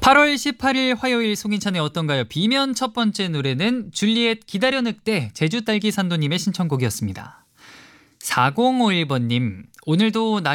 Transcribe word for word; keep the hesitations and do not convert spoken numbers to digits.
팔월 십팔일 화요일 송인찬의 어떤가요? 비면 첫 번째 노래는 줄리엣 기다려 늑대 제주딸기 산도님의 신청곡이었습니다. 사공오일 번님 오늘도 날